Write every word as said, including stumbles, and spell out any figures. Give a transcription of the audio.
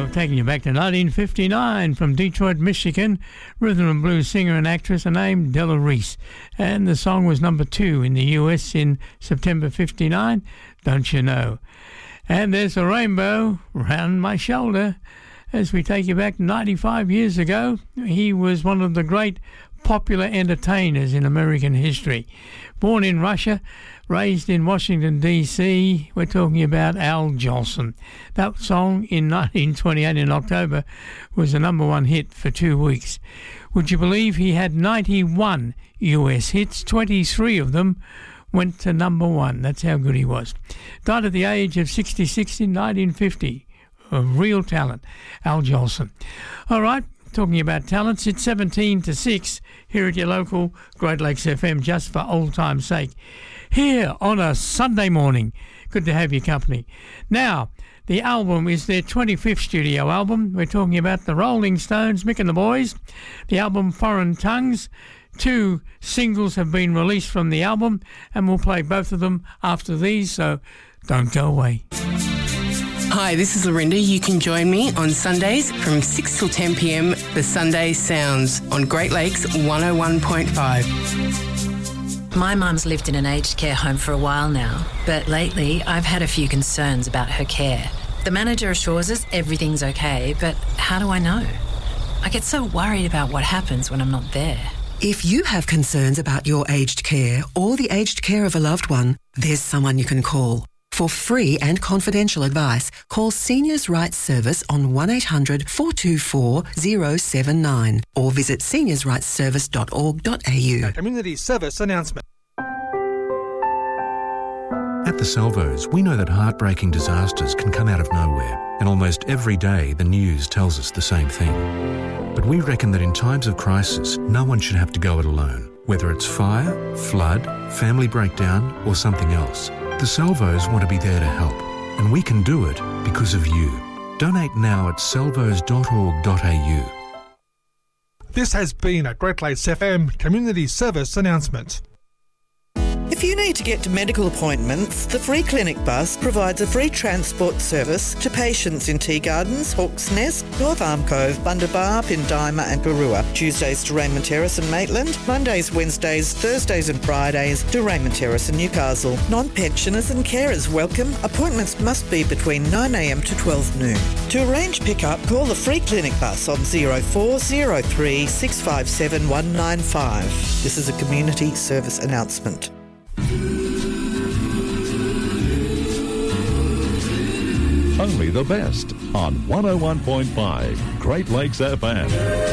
taking you back to nineteen fifty-nine from Detroit, Michigan. Rhythm and blues singer and actress are named Della Reese. And the song was number two in the U S in September fifty-nine, Don't You Know. And there's a rainbow round my shoulder. As we take you back ninety-five years ago, he was one of the great popular entertainers in American history. Born in Russia, raised in Washington, D C, we're talking about Al Jolson. That song in nineteen twenty-eight in October was a number one hit for two weeks. Would you believe he had ninety-one U S hits? twenty-three of them went to number one. That's how good he was. Died at the age of sixty-six in nineteen fifty. A real talent, Al Jolson. All right, talking about talents, it's seventeen to six here at your local Great Lakes F M, just for old time's sake. Here on a Sunday morning. Good to have your company. Now, the album is their twenty-fifth studio album. We're talking about the Rolling Stones, Mick and the Boys. The album Foreign Tongues. Two singles have been released from the album, and we'll play both of them after these, so don't go away. Hi, this is Lorinda. You can join me on Sundays from six till ten p m, The Sunday Sounds, on Great Lakes one oh one point five. My mum's lived in an aged care home for a while now, but lately I've had a few concerns about her care. The manager assures us everything's okay, but how do I know? I get so worried about what happens when I'm not there. If you have concerns about your aged care or the aged care of a loved one, there's someone you can call. For free and confidential advice, call Seniors Rights Service on one eight hundred four two four zero seven nine or visit seniors rights service dot org dot a u. A community service announcement. At the Salvos, we know that heartbreaking disasters can come out of nowhere, and almost every day the news tells us the same thing. But we reckon that in times of crisis, no one should have to go it alone. Whether it's fire, flood, family breakdown, or something else, the Salvos want to be there to help, and we can do it because of you. Donate now at salvos dot org dot a u. This has been a Great Lakes F M community service announcement. If you need to get to medical appointments, the Free Clinic Bus provides a free transport service to patients in Tea Gardens, Hawk's Nest, North Arm Cove, Bundabar, Pindima and Garua. Tuesdays to Raymond Terrace and Maitland, Mondays, Wednesdays, Thursdays and Fridays to Raymond Terrace and Newcastle. Non-pensioners and carers welcome. Appointments must be between nine a m to twelve noon. To arrange pick-up, call the Free Clinic Bus on zero four zero three six five seven one nine five. This is a community service announcement. Only the best on one oh one point five Great Lakes F M.